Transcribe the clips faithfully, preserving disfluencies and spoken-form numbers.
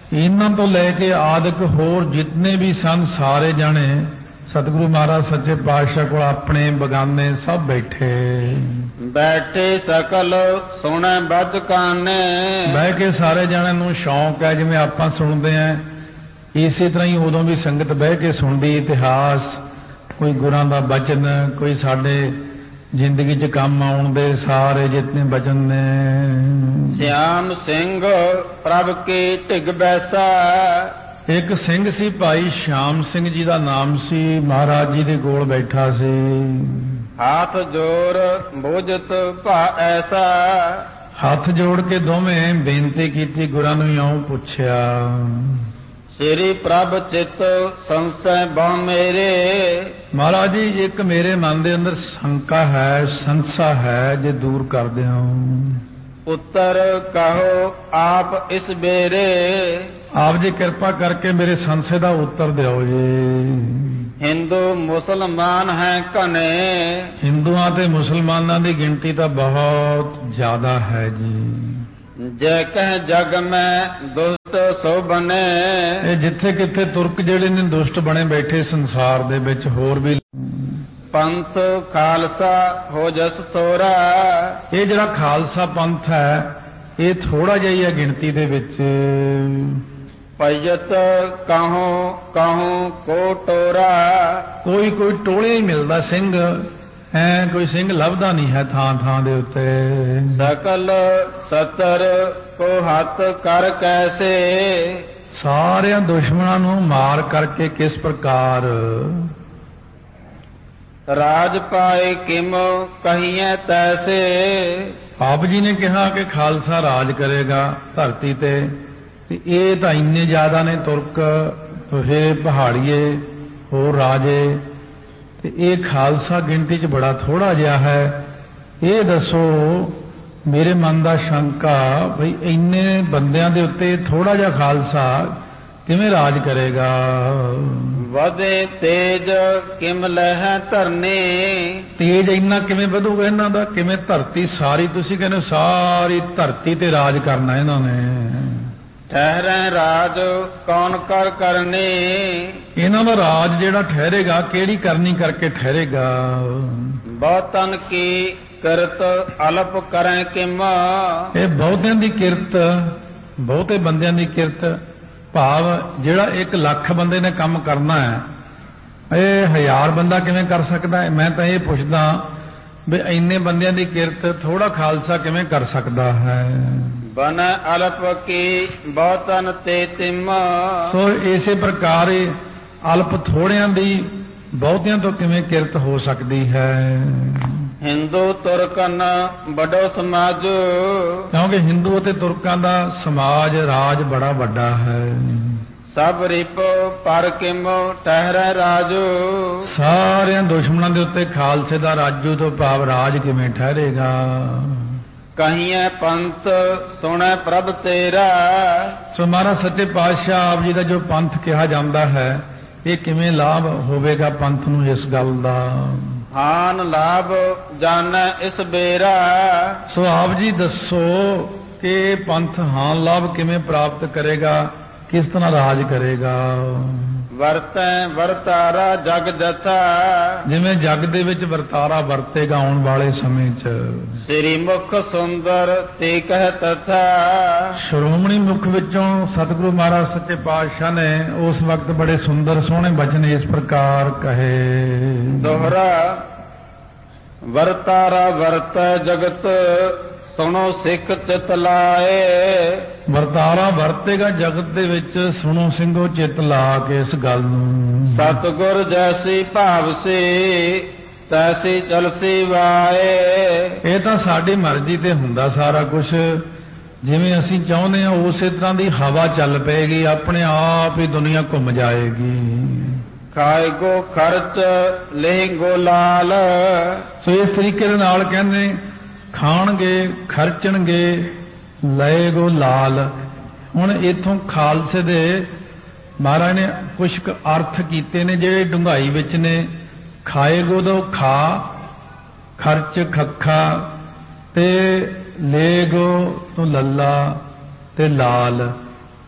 इन्हां तो लैके आदਿਕ होर जितने भी सन सारे जाने सतगुरु महाराज सच्चे पातशाह को अपने बगाने सब बैठे बैठे सकल सुने बच काने बह के सारे जाने नूं शौक है जिवें आपां सुणदे हैं इसी तरह ही उदों भी संगत बह के सुणदी इतिहास कोई गुरां दा बचन कोई साडे जिंदगी च काम आउण दे सारे जितने बचन ने श्याम सिंह प्रभ की ढिग बैसा एक सिंह सी भाई श्याम सिंह जी दा नाम सी महाराज जी दे कोल बैठा सी हाथ जोर बुझत भा ऐसा हाथ जोड़ के दोवें बेनती कीती गुरां नूं इउं पुछया श्री प्रभ चित संशय बहु मेरे महाराज जी एक मेरे मन दे अंदर शंका है संशय है जे दूर कर दिओ उत्तर कहो आप इस बेरे आप जी कृपा करके मेरे संशय का उत्तर दिओ जी हिंदू मुसलमान है घने हिंदुआं ते मुसलमानां दी गिनती तो बहुत ज्यादा है जी जै कह जग में दुष्ट सो बने ये जिथे किथे तुर्क जिहड़े ने दुष्ट बने बैठे संसार दे विच होर भी पंथ खालसा हो जस थोड़ा ये जिहड़ा खालसा पंथ है ये थोड़ा जिहा ही है गिनती दे विच पयत कहूं कहूं को टोरा कोई कोई टोले ही मिलदा सिंह है कोई सिंह लभदा नहीं है थां थां दे उत्ते सकल सतर को हथ कर कैसे सारे दुश्मनां नूं मार करके किस प्रकार राज पाए किम कहिए तैसे आप जी ने कहा कि खालसा राज करेगा धरती ते ये तो इन्ने ज्यादा ने तुर्क तो हे पहाड़िए होर राजे ते ये खालसा गिनती च बड़ा थोड़ा जिहा है ये दसो मेरे मन का शंका भई इन्ने बंदियां दे उत्ते थोड़ा जिहा खालसा किवें राज करेगा वधे तेज किम लह धरने तेज इन्ना किवें वधूगा इन्हां दा किवें धरती सारी तुसीं कहने सारी धरती ते राज करना इन्हां ने ठहरे राज कौन कर करने इन्हां दा राज जिहड़ा ठहरेगा किहड़ी करनी करके ठहरेगा बहुतन की किरत अल्प करें किम ये बहुतियां दी किरत बहुते बंदियां दी किरत भाव जिहड़ा एक लख बंदे ने काम करना है ये हजार बंदा किवें कर सकदा है मैं तां ये पुछदा भी इन्ने बंदियां दी किरत थोड़ा खालसा किवें कर सकदा है बन अल्प की बहुतन ते तिम सो इसे प्रकार अल्प थोड़ियां दी बहुतियां तो किवें किरत हो सकती है हिंदू तुर्कन बड़ो समाज क्योंकि हिंदू और तुर्कां दा समाज राज बड़ा बड़ा है सब रिपो पर किमो ठहरे राजू सारे दुश्मनों के उत्ते खालसे दा राजू तो भाव राज किवें ठहरेगा कहिए पंथ सुने प्रभ तेरा सो महाराज सच्चे पातशाह आप जी का जो पंथ कहा जाता है ये किवें लाभ होवेगा पंथ नूं इस गल दा हान लाभ जाने इस बेरा सो आप जी दसो कि पंथ हान लाभ किवें प्राप्त करेगा किस तरह राज करेगा वरते वरतारा जग जथा जिवें जग दे विच वरतारा वरतेगा आउण वाले समय च श्री मुख सुंदर ते कह तथा श्रोमणी मुख विचों सतगुरु महाराज सच्चे पातशाह ने उस वक्त बड़े सुंदर सोहने वचन इस प्रकार कहे दोहरा वरतारा वर्त जगत सुनो सिख चित लाए वरतारा वरतेगा जगत दे विच सुनो सिंघो चित ला के इस गल नूं सतगुर जैसी भाव से तैसी चलसी वाए ये तो साडी मर्जी ते हुंदा सारा कुछ जिवें असीं चाहुंदे हां उसे तरह दी हवा चल पेगी अपने आप ही दुनिया घुम जाएगी खाए गो खर्च लेंगो लाल सो इस तरीके दे नाल कहंदे खाणगे खर्चणगे लए गो लाल हुण इथों खालसे दे महाराज ने कुछ अर्थ कीते ने जिहड़े डूंघाई विच ने खाए गो दो खा खर्च खखा ते ले गो तो लला ते लाल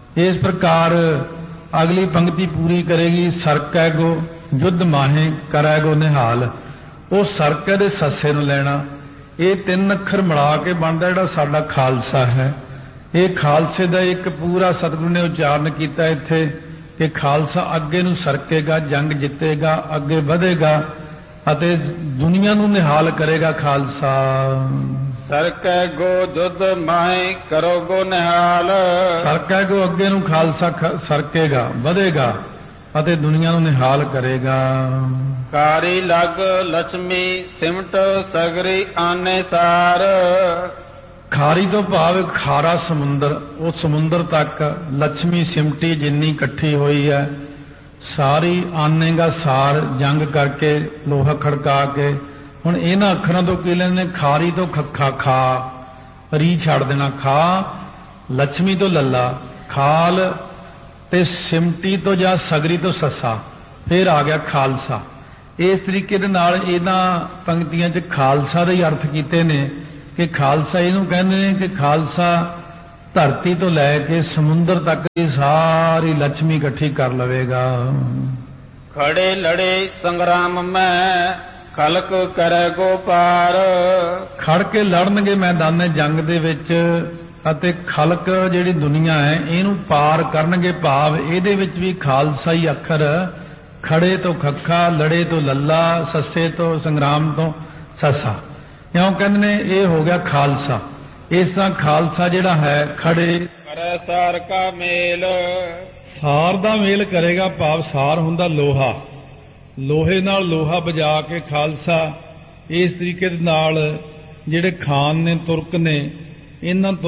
इस प्रकार अगली पंक्ति पूरी करेगी। सरकै गो युद्ध माहे करै गो निहाल। वो सरकै दे सस्से नूं लैना। ये तीन अखर मिला के बनदा जिहड़ा साडा खालसा है। ये खालसे का एक पूरा सतगुरु ने उच्चारण किया इत्थे कि खालसा अगे नूं सरकेगा, जंग जितेगा, अगे वधेगा अते दुनिया नूं निहाल करेगा। खालसा सरकै गो युद्ध माहे करो गो निहाल। सरकै गो अगे नूं खालसा सरकेगा, वधेगा अते दुनिया नूं निहाल करेगा। कारी लग लक्ष्मी सिमट सगरी आने सार। खारी तो भाव खारा समुंदर, उस समुंदर तक लक्ष्मी सिमटी जिन्नी इकट्ठी हुई है सारी आनेगा सार, जंग करके लोहा खड़का के। हुण इन्हां अखरां तो की लेंदे खारी तो खखा खा, री छड़ देना खा, लक्ष्मी तो लला, खाल ते सिमटी तो जा सगरी तो ससा, फिर आ गया खालसा। इस तरीके दे नाल इन्हां पंक्तियां च खालसा दे अर्थ कीते ने कि खालसा इहनूं कहंदे ने कि खालसा धरती तो लैके समुंदर तक की सारी लक्ष्मी इकट्ठी कर लवेगा। खड़े लड़े संग्राम में खलक करे गो पार। खड़ के लड़नगे मैदाने जंग दे विच अते खलक जिहड़ी दुनिया है इहनूं पार करनगे। भाव इहदे विच भी खालसा ही अखर, खड़े तो खखा, लड़े तो लल्ला, सस्से तो संग्राम तो ससा, क्यों कहते ने ये हो गया खालसा। इस तरह खालसा जिहड़ा है खड़े करे सार का मेल। सार दा मेल करेगा। भाव सार हुंदा लोहा, लोहे नाल लोहा बजा के खालसा इस तरीके दे नाल जिहड़े खान ने तुर्क ने इन्हां